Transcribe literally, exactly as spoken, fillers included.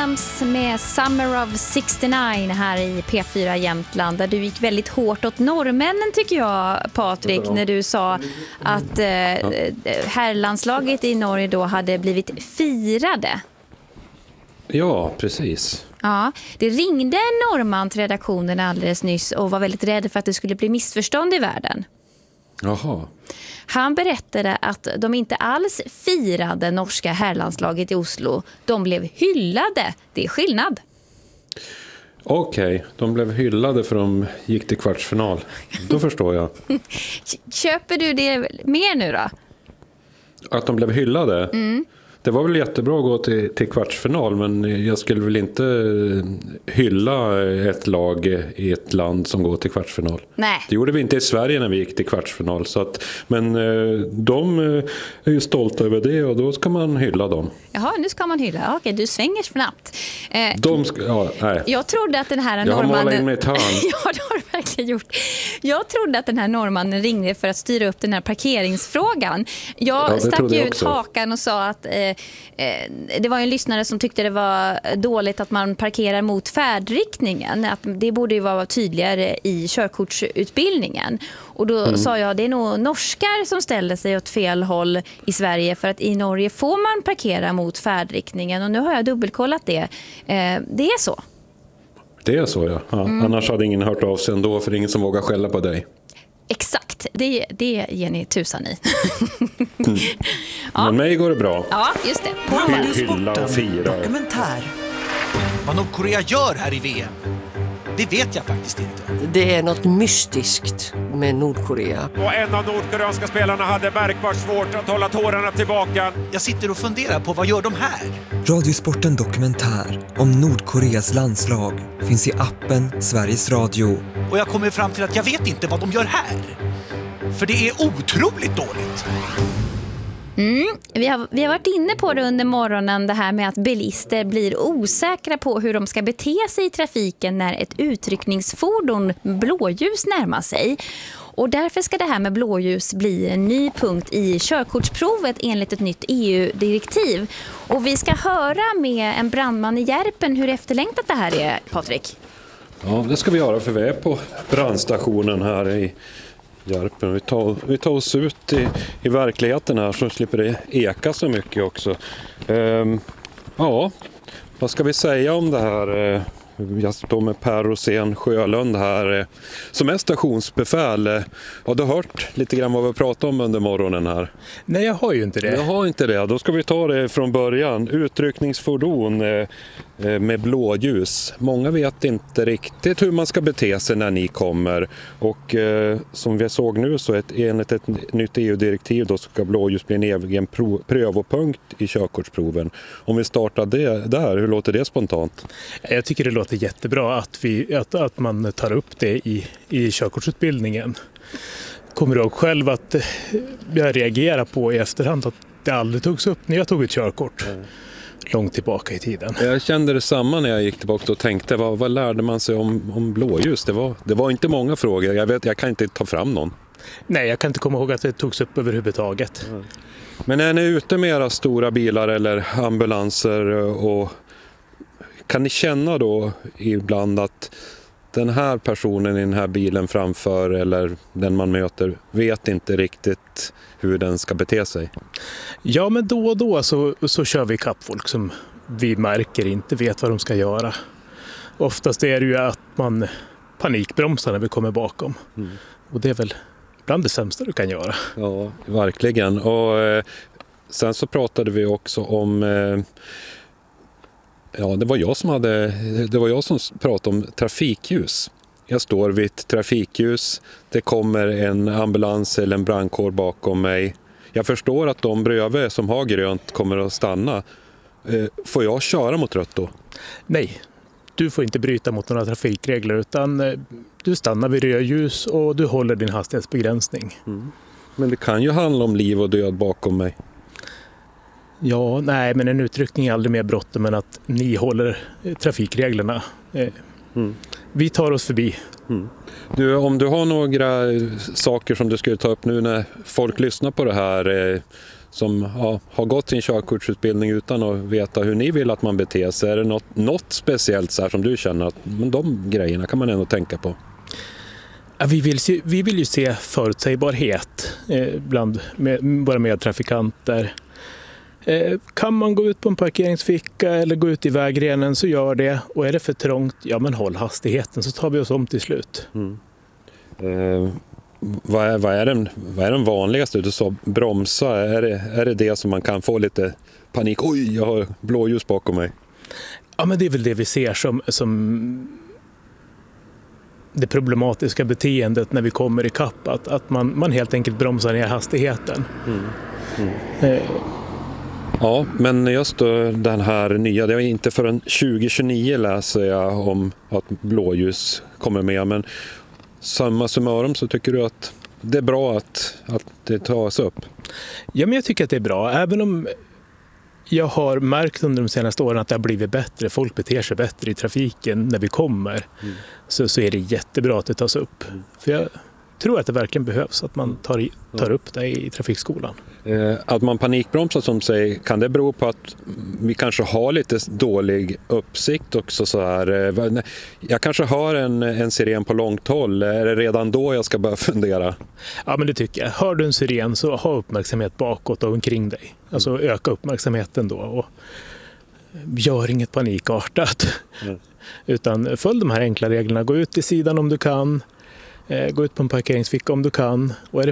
Williams med Summer of sextionio här i P fyra Jämtland, där du gick väldigt hårt åt norrmännen tycker jag, Patrik, när du sa att eh, herrlandslaget i Norge då hade blivit firade. Ja, precis. Ja, det ringde en norrman till redaktionen alldeles nyss och var väldigt rädd för att det skulle bli missförstånd i världen. Jaha. Han berättade att de inte alls firade norska herrlandslaget i Oslo. De blev hyllade. Det är skillnad. Okej, okay. De blev hyllade för de gick till kvartsfinal. Då förstår jag. Köper du det mer nu då? Att de blev hyllade? Mm. Det var väl jättebra att gå till, till kvartsfinal, men jag skulle väl inte hylla ett lag i ett land som går till kvartsfinal. Nej. Det gjorde vi inte i Sverige när vi gick till kvartsfinal. Så att, men de är ju stolta över det och då ska man hylla dem. Jaha, nu ska man hylla. Okej, du svänger snabbt. Eh, de ska, ja, nej. Jag trodde att den här jag norrmannen... Jag har målat in mig ett hörn. Ja, det har du verkligen gjort. Jag trodde att den här norrmannen ringde för att styra upp den här parkeringsfrågan. Jag ja, stack ut hakan och sa att eh, eh, det var en lyssnare som tyckte det var dåligt att man parkerar mot färdriktningen. Att det borde ju vara tydligare i körkortsutbildningen. Och då mm. sa jag, det är nog norskar som ställer sig åt fel håll i Sverige, för att i Norge får man parkera mot färdriktningen. Och nu har jag dubbelkollat det. Eh, det är så. Det är så, ja. ja. Mm. Annars hade ingen hört av sig ändå, för det är ingen som vågar skälla på dig. Exakt, det, det ger ni tusan i. mm. ja. Men mig går det bra. Ja, just det. Hylla och fira. Dokumentär. Vad Nordkorea gör här i V M, det vet jag faktiskt inte. Det är något mystiskt med Nordkorea. Och en av nordkoreanska spelarna hade märkbart svårt att hålla tårarna tillbaka. Jag sitter och funderar på, vad gör de här? Radiosporten Dokumentär om Nordkoreas landslag finns i appen Sveriges Radio. Och jag kommer fram till att jag vet inte vad de gör här. För det är otroligt dåligt. Mm, vi, har, vi har varit inne på det under morgonen, det här med att bilister blir osäkra på hur de ska bete sig i trafiken när ett utryckningsfordon blåljus närmar sig. Och därför ska det här med blåljus bli en ny punkt i körkortsprovet enligt ett nytt E U-direktiv. Och vi ska höra med en brandman i Järpen hur efterlängtat det här är, Patrik. Ja, det ska vi göra, för vi är på brandstationen här i Järpen. Vi tar, vi tar oss ut i, i verkligheten här, så slipper det eka så mycket också. Ehm, ja, vad ska vi säga om det här? Jag står med Per Rosén Sjölund här som är stationsbefäl. Har du hört lite grann vad vi pratar om under morgonen här? Nej, jag har ju inte det. Jag har inte det. Då ska vi ta det från början. Utryckningsfordon med blåljus. Många vet inte riktigt hur man ska bete sig när ni kommer. Och som vi såg nu, så ett, enligt ett nytt E U-direktiv då ska blåljus bli en egen prov, prövopunkt i körkortsproven. Om vi startar det där, hur låter det spontant? Jag tycker det låter jättebra att, vi, att, att man tar upp det i, i körkortsutbildningen. Kommer du ihåg själv att jag reagerar på i efterhand att det aldrig togs upp när jag tog ett körkort mm. långt tillbaka i tiden. Jag kände det samma när jag gick tillbaka och tänkte, vad, vad lärde man sig om, om blåljus? Det var, det var inte många frågor, jag, vet, jag kan inte ta fram någon. Nej, jag kan inte komma ihåg att det togs upp överhuvudtaget. Mm. Men är ni ute med era stora bilar eller ambulanser, och kan ni känna då ibland att den här personen i den här bilen framför, eller den man möter, vet inte riktigt hur den ska bete sig? Ja, men då och då så, så kör vi kapp folk som vi märker inte vet vad de ska göra. Oftast är det ju att man panikbromsar när vi kommer bakom. Mm. Och det är väl bland det sämsta du kan göra. Ja, verkligen. Och eh, sen så pratade vi också om... Eh, Ja, det var jag som hade det var jag som pratade om trafikljus. Jag står vid ett trafikljus. Det kommer en ambulans eller en brandkår bakom mig. Jag förstår att de bredvid som har grönt kommer att stanna. Får jag köra mot rött då? Nej, du får inte bryta mot några trafikregler, utan du stannar vid rödljus och du håller din hastighetsbegränsning. Mm. Men det kan ju handla om liv och död bakom mig. Ja, nej, men en utryckning är aldrig mer bråttom än att ni håller trafikreglerna. Mm. Vi tar oss förbi. Mm. Du, om du har några saker som du skulle ta upp nu när folk lyssnar på det här, som ja, har gått sin körkortsutbildning utan att veta hur ni vill att man beter sig? Är det något, något speciellt så här som du känner att men de grejerna kan man ändå tänka på? Ja, vi, vill, vi vill ju se förutsägbarhet eh, bland med, våra medtrafikanter. Eh, kan man gå ut på en parkeringsficka eller gå ut i vägrenen så gör det. Och är det för trångt, ja men håll hastigheten så tar vi oss om till slut. Mm. Eh, vad, är, vad, är den, vad är den vanligaste? Du sa bromsa, är det, är det det som man kan få lite panik? Oj, jag har blåljus bakom mig. Ja men det är väl det vi ser som, som det problematiska beteendet när vi kommer i kapp. Att, att man, man helt enkelt bromsar ner hastigheten. Mm. Mm. Eh, Ja, men just då den här nya, det är inte förrän tjugo tjugonio läser jag om att blåljus kommer med, men summa summarum så tycker du att det är bra att, att det tas upp? Ja, men jag tycker att det är bra, även om jag har märkt under de senaste åren att det har blivit bättre, folk beter sig bättre i trafiken när vi kommer, mm. så, så är det jättebra att det tas upp. Mm. För jag tror att det verkligen behövs att man tar, tar upp det i trafikskolan. Att man panikbromsar som säger, kan det bero på att vi kanske har lite dålig uppsikt också så här? Jag kanske har en, en siren på långt håll, är det redan då jag ska börja fundera? Ja men det tycker jag. Hör du en siren så ha uppmärksamhet bakåt och omkring dig. Alltså öka uppmärksamheten då och gör inget panikartat. Mm. Utan följ de här enkla reglerna, gå ut i sidan om du kan. Gå ut på en parkeringsficka om du kan. Och är det